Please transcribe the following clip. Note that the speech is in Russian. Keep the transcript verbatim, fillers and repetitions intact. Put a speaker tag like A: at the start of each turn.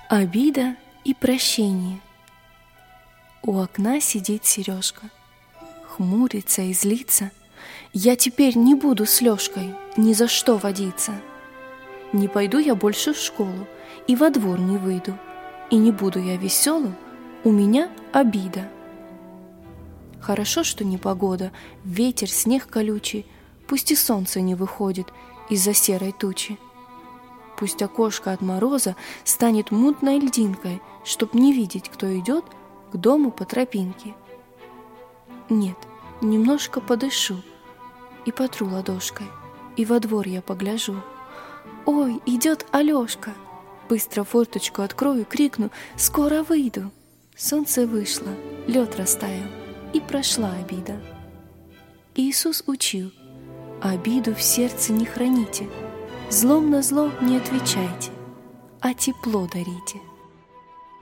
A: Обида и прощение. У окна сидит Сережка, хмурится и злится. Я теперь не буду с Лёшкой ни за что водиться. Не пойду я больше в школу и во двор не выйду, и не буду я веселым, у меня обида. Хорошо, что непогода, ветер, снег колючий, пусть и солнце не выходит из-за серой тучи. Пусть окошко от мороза станет мутной льдинкой, чтоб не видеть, кто идет к дому по тропинке. Нет, немножко подышу и потру ладошкой, и во двор я погляжу. Ой, идет Алешка! Быстро форточку открою, крикну: скоро выйду! Солнце вышло, лед растаял, и прошла обида. Иисус учил: обиду в сердце не храните, злом на зло не отвечайте, а тепло дарите.